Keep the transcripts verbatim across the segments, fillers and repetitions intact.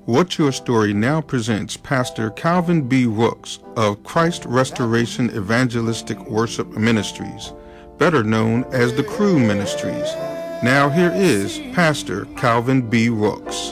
What's Your Story now presents Pastor Calvin B. Rooks of Christ Restoration Evangelistic Worship Ministries, better known as the Cru Ministries. Now here is Pastor Calvin B. Rooks.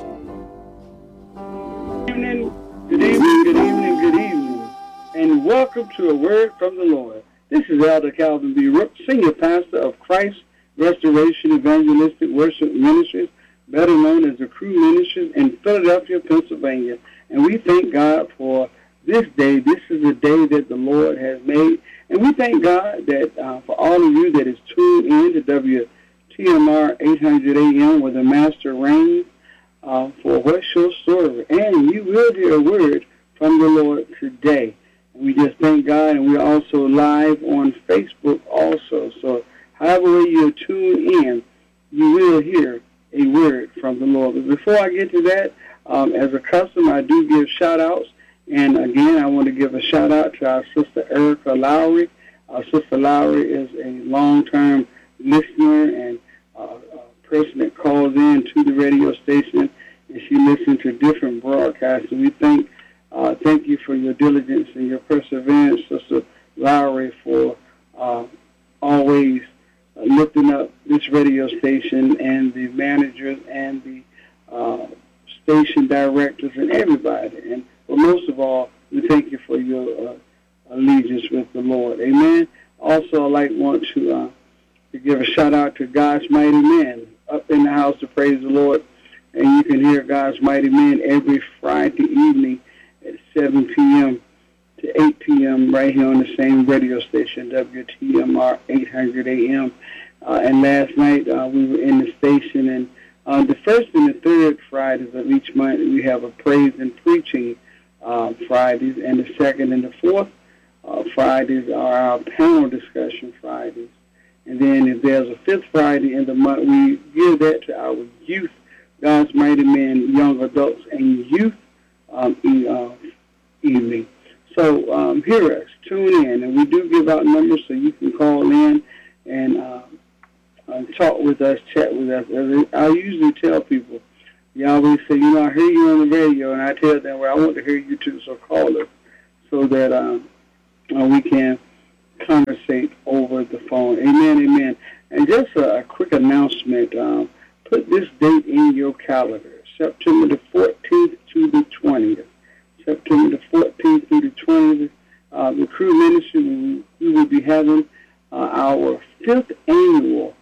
Good evening, good evening, good evening, good evening, and welcome to a word from the Lord. This is Elder Calvin B. Rooks, Senior Pastor of Christ Restoration Evangelistic Worship Ministries, better known as the Cru Ministries in Philadelphia, Pennsylvania. And we thank God for this day. This is the day that the Lord has made. And we thank God that uh, for all of you that is tuned in to W T M R eight hundred A M where the Master reigns uh, for What's Your Story. And you will hear a word from the Lord today. And we just thank God. And we're also live on Facebook also. So however way you're tuned in, you will hear a word from the Lord. But before I get to that, um, as a custom, I do give shout-outs. And again, I want to give a shout-out to our sister Erica Lowry. Our sister Lowry is a long-term listener and uh, a person that calls in to the radio station, and she listens to different broadcasts. So we thank, uh, thank you for your diligence and your perseverance, Sister Lowry, for uh, always Uh, lifting up this radio station and the managers and the uh, station directors and everybody. And but most of all, we thank you for your uh, allegiance with the Lord. Amen. Also, I'd like want to uh, to give a shout out to God's Mighty Men up in the house to praise the Lord. And you can hear God's Mighty Men every Friday evening at seven p.m. to eight p.m. right here on the same radio station, W T M R eight hundred A M. Uh, and last night uh, we were in the station, and on the first and the third Fridays of each month we have a praise and preaching uh, Fridays, and the second and the fourth uh, Fridays are our panel discussion Fridays. And then if there's a fifth Friday in the month, we give that to our youth, God's Mighty Men, young adults, and youth um, e- uh, evening. So um, hear us, tune in, and we do give out numbers so you can call in and uh, uh, talk with us, chat with us. I usually tell people, you always say, you know, I hear you on the radio, and I tell them, well, I want to hear you too, so call us so that um, uh, we can conversate over the phone. Amen, amen. And just a, a quick announcement, um, put this date in your calendar, September the fourteenth to the twentieth. September the fourteenth through the twentieth, uh, the Cru Ministry, we, we will be having uh, our fifth annual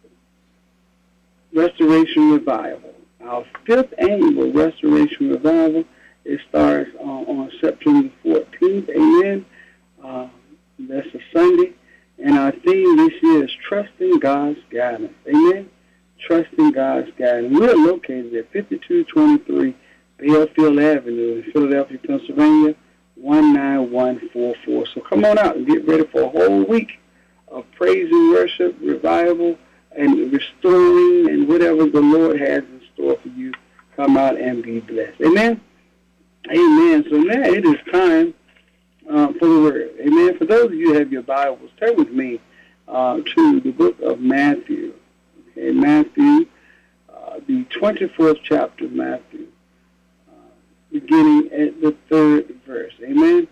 Restoration Revival. Our fifth annual Restoration Revival. It starts uh, on September the fourteenth. Amen. Uh, that's a Sunday. And our theme this year is Trusting God's Guidance. Amen. Trusting God's Guidance. We're located at fifty-two twenty-three Belfield Avenue in Philadelphia, Pennsylvania, one nine one four four. So come on out and get ready for a whole week of praise and worship, revival, and restoring, and whatever the Lord has in store for you. Come out and be blessed. Amen? Amen. So now it is time uh, for the word. Amen. For those of you who have your Bibles, turn with me uh, to the book of Matthew. Okay, Matthew, uh, the twenty-fourth chapter of Matthew, beginning at the third verse. Amen?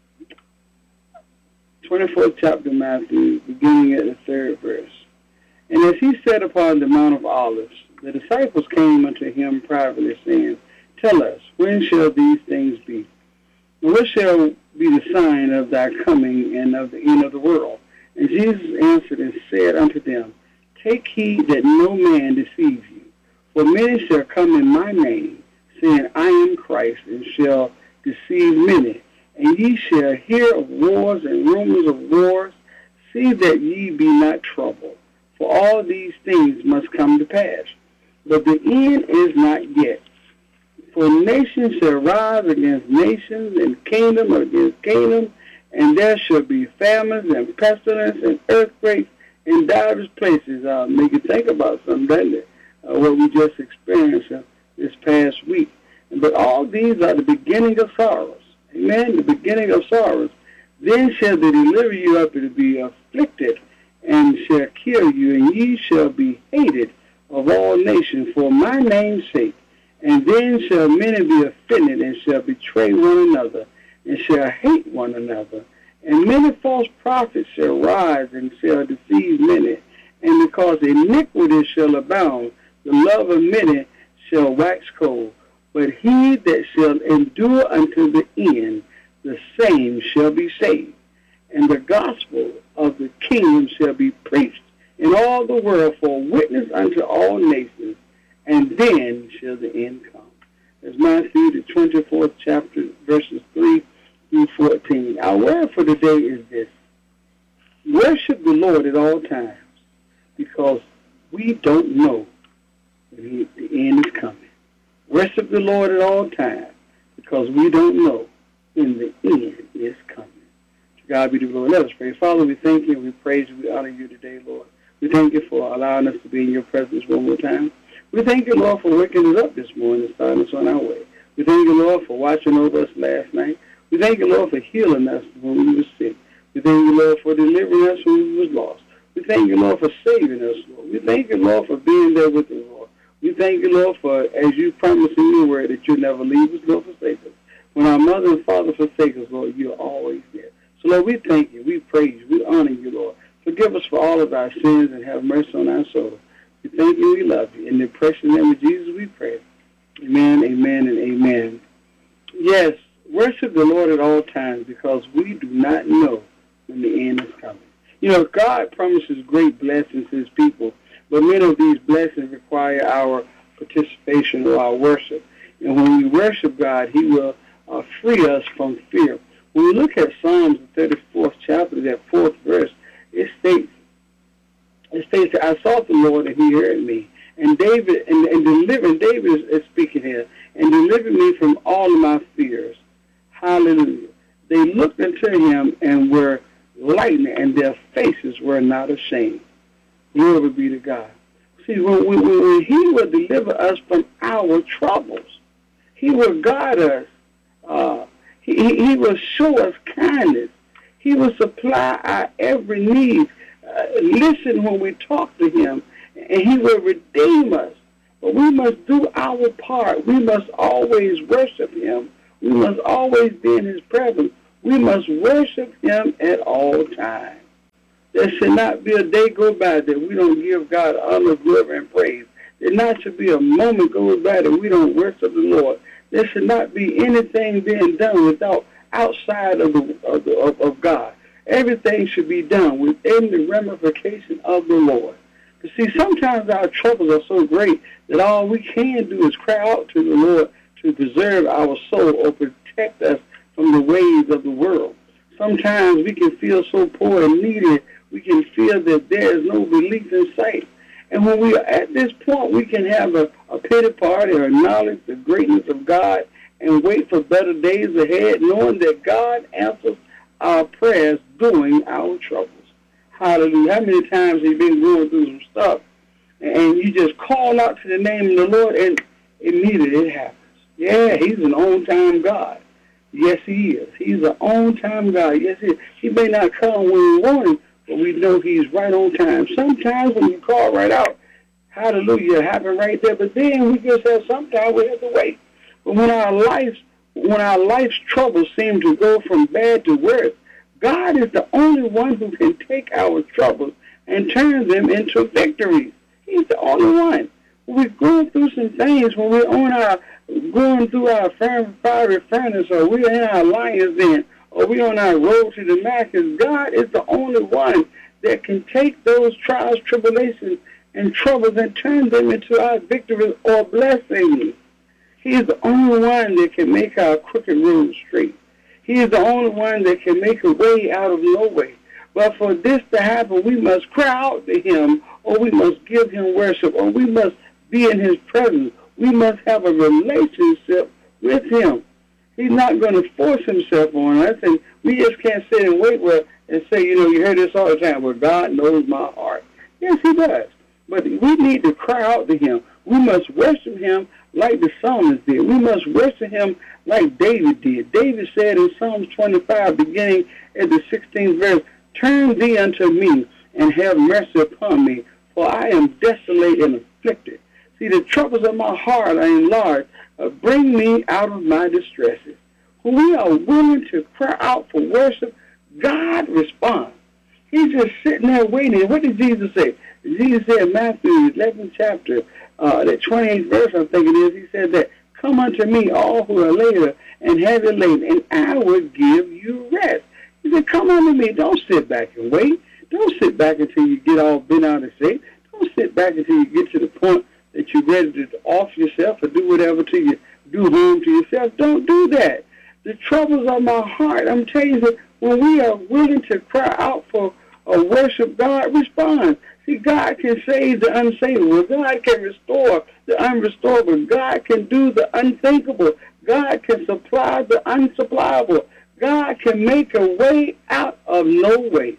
twenty-fourth chapter of Matthew, beginning at the third verse. And as he sat upon the Mount of Olives, the disciples came unto him privately, saying, Tell us, when shall these things be? And what shall be the sign of thy coming and of the end of the world? And Jesus answered and said unto them, Take heed that no man deceive you. For many shall come in my name, saying, I am Christ, and shall deceive many. And ye shall hear of wars and rumors of wars. See that ye be not troubled. For all these things must come to pass. But the end is not yet. For nations shall rise against nations, and kingdom against kingdom, and there shall be famines and pestilence and earthquakes in divers places. Uh, make you think about something, doesn't it? Uh, what we just experienced uh, this past week. But all these are the beginning of sorrows. Amen? The beginning of sorrows. Then shall they deliver you up to be afflicted, and shall kill you, and ye shall be hated of all nations for my name's sake. And then shall many be offended, and shall betray one another, and shall hate one another. And many false prophets shall rise, and shall deceive many. And because iniquity shall abound, the love of many shall wax cold. But he that shall endure unto the end, the same shall be saved. And the gospel of the kingdom shall be preached in all the world for a witness unto all nations, and then shall the end come. As Matthew, the twenty-fourth chapter, verses three through fourteen. Our word for today is this: worship the Lord at all times, because we don't know when he, the end is coming. Worship the Lord at all times, because we don't know when the end is coming. To God be the glory. Let us pray. Father, we thank you, we praise you, we honor you today, Lord. We thank you for allowing us to be in your presence one more time. We thank you, Lord, for waking us up this morning and starting us on our way. We thank you, Lord, for watching over us last night. We thank you, Lord, for healing us when we were sick. We thank you, Lord, for delivering us when we was lost. We thank you, Lord, for saving us, Lord. We thank you, Lord, for being there with us, Lord. We thank you, Lord, for, as you promised in your word, that you'll never leave us nor forsake us. When our mother and father forsake us, Lord, you're always there. So, Lord, we thank you, we praise you, we honor you, Lord. Forgive us for all of our sins and have mercy on our souls. We thank you, we love you. In the precious name of Jesus we pray. Amen, amen, and amen. Yes, worship the Lord at all times, because we do not know when the end is coming. You know, God promises great blessings to his people, but many of these blessings require our participation or our worship. And when we worship God, he will uh, free us from fear. When we look at Psalms, the thirty-fourth chapter, that fourth verse, it states, It states that I sought the Lord and he heard me. And David, and, and delivered, David is, is speaking here, and delivered me from all of my fears. Hallelujah. They looked unto him and were lightened, and their faces were not ashamed. Glory be to God. See, when, when, when he will deliver us from our troubles, he will guide us. Uh, he, he will show us kindness. He will supply our every need. Uh, listen when we talk to him, and he will redeem us. But we must do our part. We must always worship him. We must always be in his presence. We must worship him at all times. There should not be a day go by that we don't give God honor, glory, and praise. There not should be a moment go by that we don't worship the Lord. There should not be anything being done without outside of the, of, the, of, of God. Everything should be done within the ramification of the Lord. You see, sometimes our troubles are so great that all we can do is cry out to the Lord to preserve our soul or protect us from the ways of the world. Sometimes we can feel so poor and needy, we can feel that there is no relief in sight. And when we are at this point, we can have a, a pity party or acknowledge the greatness of God and wait for better days ahead, knowing that God answers our prayers during our troubles. Hallelujah. How many times have you been going through some stuff and you just call out to the name of the Lord and immediately it happens? Yeah, he's an on-time God. Yes, he is. He's an on-time God. Yes, he is. He may not come when we want him, but we know he's right on time. Sometimes when you call right out, hallelujah, it happen right there. But then we just have, sometimes we have to wait. But when our lives, when our life's troubles seem to go from bad to worse, God is the only one who can take our troubles and turn them into victories. He's the only one. When we're going through some things, when we're on our, going through our fiery furnace, or we're in our lion's den, or we're on our road to Damascus, God is the only one that can take those trials, tribulations, and troubles and turn them into our victories or blessings. He is the only one that can make our crooked road straight. He is the only one that can make a way out of no way. But for this to happen, we must cry out to him, or we must give him worship, or we must be in his presence. We must have a relationship with him. He's not going to force himself on us, and we just can't sit and wait with and say, you know, you hear this all the time, well, God knows my heart. Yes, he does. But we need to cry out to him. We must worship him like the psalmist did. We must worship him like David did. David said in Psalms twenty-five, beginning at the sixteenth verse, turn thee unto me and have mercy upon me, for I am desolate and afflicted. See, the troubles of my heart are enlarged. Uh, bring me out of my distresses. When we are willing to cry out for worship, God responds. He's just sitting there waiting. What did Jesus say? Jesus said in Matthew eleventh chapter, uh, the twenty-eighth verse, I think it is, he said that, come unto me, all who are labored and heavy laden, and I will give you rest. He said, come unto me. Don't sit back and wait. Don't sit back until you get all bent out of shape. Don't sit back until you get to the point that you're ready to off yourself or do whatever to you, do harm to yourself. Don't do that. The troubles of my heart, I'm telling you that when we are willing to cry out for a worship, God responds. See, God can save the unsavable. God can restore the unrestorable. God can do the unthinkable. God can supply the unsupplyable. God can make a way out of no way.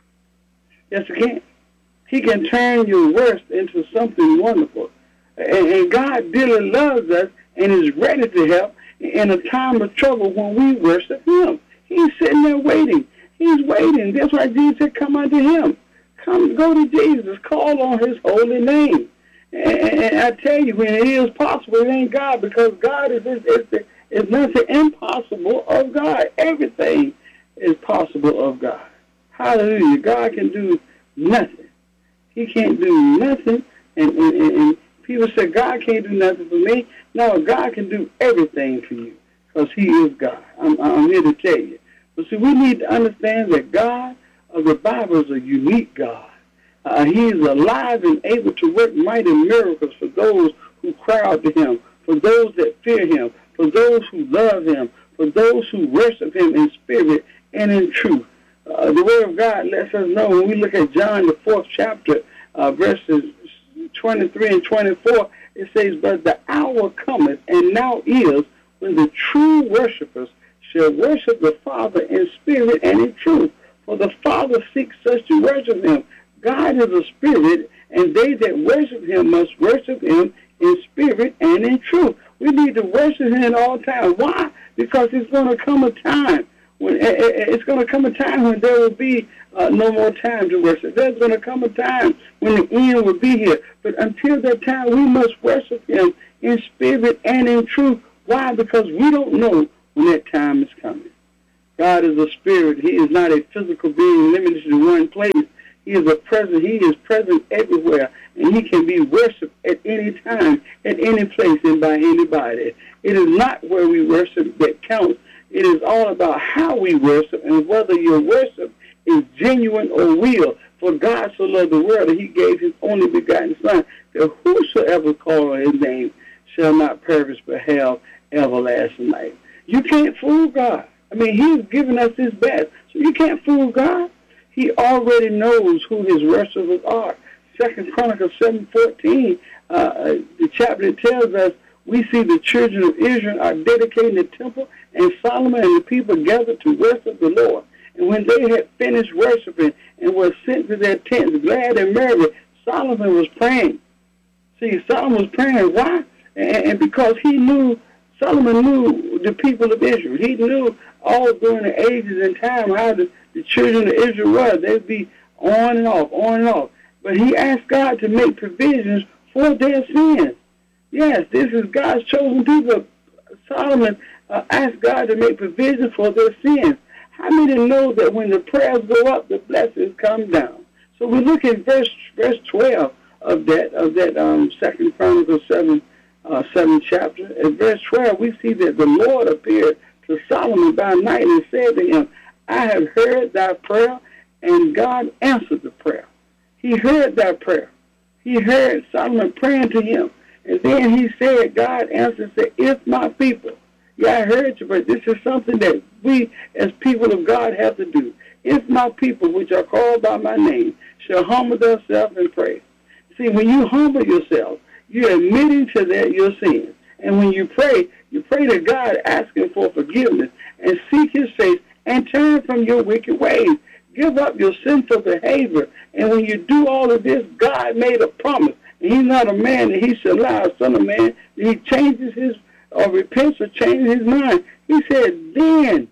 Yes, He can. He can turn your worst into something wonderful. And, and God dearly loves us and is ready to help in a time of trouble when we worship Him. He's sitting there waiting. He's waiting. That's why Jesus said, come unto Him. Come, go to Jesus. Call on His holy name. And, and I tell you, when it is possible, it ain't God, because God is, is, is, is nothing impossible of God. Everything is possible of God. Hallelujah. God can do nothing. He can't do nothing. And, and, and people say, God can't do nothing for me. No, God can do everything for you, because He is God. I'm, I'm here to tell you. But see, we need to understand that God of the Bible is a unique God. Uh, he is alive and able to work mighty miracles for those who cry out to Him, for those that fear Him, for those who love Him, for those who worship Him in spirit and in truth. Uh, the Word of God lets us know when we look at John, the fourth chapter, uh, verses twenty-three and twenty-four, it says, but the hour cometh, and now is, when the true worshipers shall worship the Father in spirit and in truth. For the Father seeks such to worship Him. God is a spirit, and they that worship Him must worship Him in spirit and in truth. We need to worship Him at all times. Why? Because it's going to come a time when it's going to come a time when there will be uh, no more time to worship. There's going to come a time when the end will be here. But until that time, we must worship Him in spirit and in truth. Why? Because we don't know when that time is coming. God is a spirit. He is not a physical being limited to one place. He is a present. He is present everywhere, and He can be worshipped at any time, at any place, and by anybody. It is not where we worship that counts. It is all about how we worship and whether your worship is genuine or real. For God so loved the world that He gave His only begotten Son, that whosoever call on His name shall not perish but have everlasting life. You can't fool God. I mean, He's given us His best, so you can't fool God. He already knows who His worshipers are. Second Chronicles seven fourteen, uh, the chapter tells us, we see the children of Israel are dedicating the temple, and Solomon and the people gathered to worship the Lord. And when they had finished worshiping and were sent to their tents, glad and merry, Solomon was praying. See, Solomon was praying. Why? And, and because he knew, Solomon knew the people of Israel. He knew all during the ages and time how the, the children of Israel were. They'd be on and off, on and off. But he asked God to make provisions for their sins. Yes, this is God's chosen people. Solomon uh, asked God to make provision for their sins. How many know that when the prayers go up, the blessings come down? So we look at verse verse twelve of that of that um, Second Chronicles seven uh, seven chapter. At verse twelve, we see that the Lord appeared to Solomon by night and said to him, "I have heard thy prayer," and God answered the prayer. He heard that prayer. He heard Solomon praying to Him. And then he said, God answered and said, if my people, yeah, I heard you, but this is something that we as people of God have to do. If my people, which are called by my name, shall humble themselves and pray. See, when you humble yourself, you're admitting to that your sins. And when you pray, you pray to God asking for forgiveness and seek His face and turn from your wicked ways. Give up your sinful behavior. And when you do all of this, God made a promise. And He's not a man that He shall lie, a son of man, that He changes his, or repents or changes his mind. He said, then,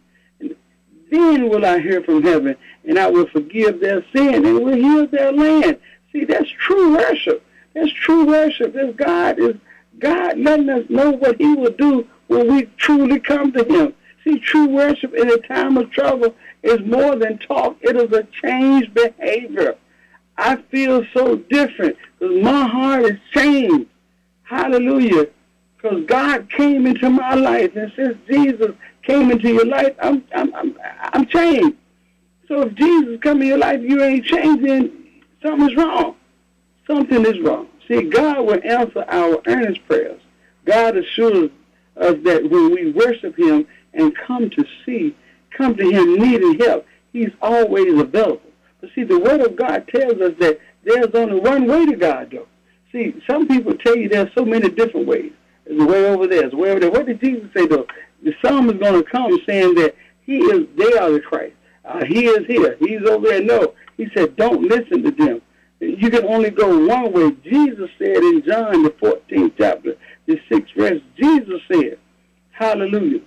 then will I hear from heaven, and I will forgive their sin, and will heal their land. See, that's true worship. That's true worship. That's God is God letting us know what he will do when we truly come to him. See, true worship in a time of trouble is more than talk. It is a changed behavior. I feel so different because my heart is changed. Hallelujah. Because God came into my life, and since Jesus came into your life, I'm I'm I'm, I'm changed. So if Jesus come in your life, you ain't changed, then something's wrong. Something is wrong. See, God will answer our earnest prayers. God assures us that when we worship him and come to see, come to him needing help, he's always available. But see, the Word of God tells us that there's only one way to God, though. See, some people tell you there's so many different ways. There's a way over there. There's a way over there. What did Jesus say, though? The psalm is going to come saying that he is, they are the Christ. Uh, he is here. He's over there. No. He said, don't listen to them. You can only go one way. Jesus said in John, the fourteenth chapter, the sixth verse, Jesus said, hallelujah,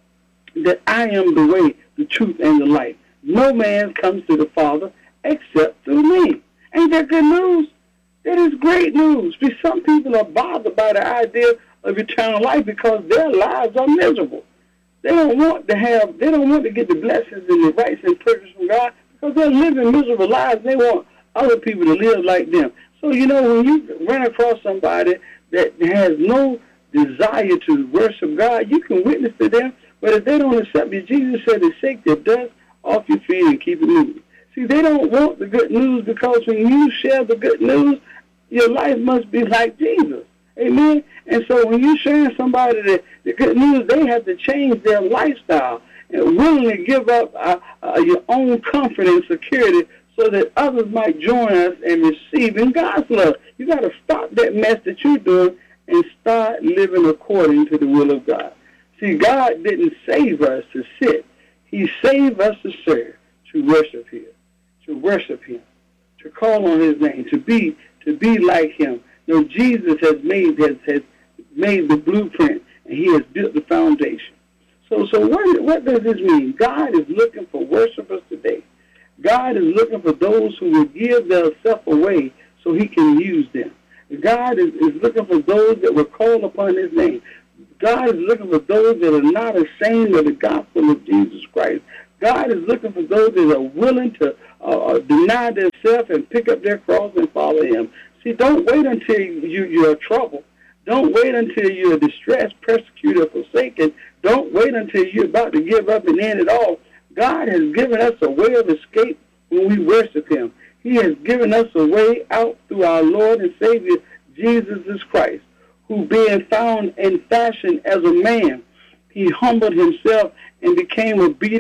that I am the way, the truth, and the life. No man comes to the Father except through me. Ain't that good news? That is great news. See, some people are bothered by the idea of eternal life because their lives are miserable. They don't want to have, they don't want to get the blessings and the rights and purpose from God because they're living miserable lives. They want other people to live like them. So, you know, when you run across somebody that has no desire to worship God, you can witness to them, but if they don't accept you, Jesus said to shake the dust off your feet and keep it moving. See, they don't want the good news because when you share the good news, your life must be like Jesus. Amen? And so when you share somebody the, the good news, they have to change their lifestyle and willingly give up uh, uh, your own comfort and security so that others might join us in receiving God's love. You got to stop that mess that you're doing and start living according to the will of God. See, God didn't save us to sit. He saved us to serve, to worship him, to worship him, to call on his name, to be to be like him. You know, Jesus has made has, has made the blueprint, and he has built the foundation. So, so what, what does this mean? God is looking for worshipers today. God is looking for those who will give their self away so he can use them. God is, is looking for those that will call upon his name. God is looking for those that are not ashamed of the gospel of Jesus Christ. God is looking for those that are willing to uh, deny themselves and pick up their cross and follow him. See, don't wait until you, you're in trouble. Don't wait until you're distressed, persecuted, or forsaken. Don't wait until you're about to give up and end it all. God has given us a way of escape when we worship him. He has given us a way out through our Lord and Savior, Jesus Christ, who being found in fashion as a man, he humbled himself and became obedient